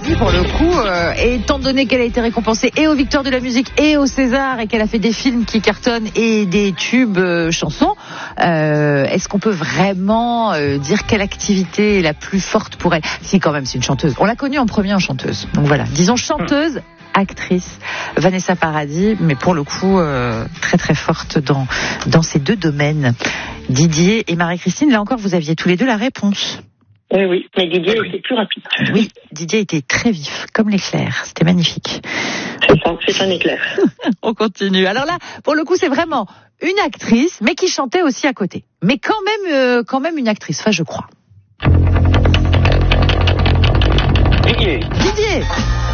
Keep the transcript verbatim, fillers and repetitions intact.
Paradis, pour le coup, euh, étant donné qu'elle a été récompensée et aux Victoires de la musique et au César et qu'elle a fait des films qui cartonnent et des tubes euh, chansons, euh, est-ce qu'on peut vraiment euh, dire quelle activité est la plus forte pour elle? Si, quand même, c'est une chanteuse. On l'a connue en premier en chanteuse. Donc voilà, disons chanteuse, actrice, Vanessa Paradis, mais pour le coup, euh, très très forte dans, dans ces deux domaines. Didier et Marie-Christine, là encore, vous aviez tous les deux la réponse. Oui, oui, mais Didier était plus rapide. Oui, Didier était très vif, comme l'éclair. C'était magnifique. C'est ça, c'est un éclair. On continue. Alors là, pour le coup, c'est vraiment une actrice, mais qui chantait aussi à côté. Mais quand même, euh, quand même une actrice, enfin, je crois. Didier. Didier.